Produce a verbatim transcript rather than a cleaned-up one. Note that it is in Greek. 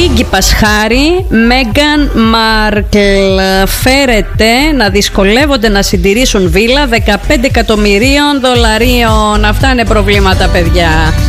Ίγκη Πασχάρη, Μέγκαν Μάρκλ. Φέρεται να δυσκολεύονται να συντηρήσουν βίλα δεκαπέντε εκατομμυρίων δολαρίων. Αυτά είναι προβλήματα, παιδιά.